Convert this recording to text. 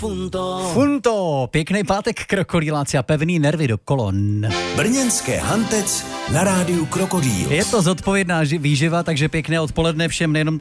Funto, pěkný pátek, krokodýláci a pevný nervy do kolon. Brněnské Hantec na rádiu Krokodýl. Je to zodpovědná výživa, takže pěkné odpoledne všem, nejenom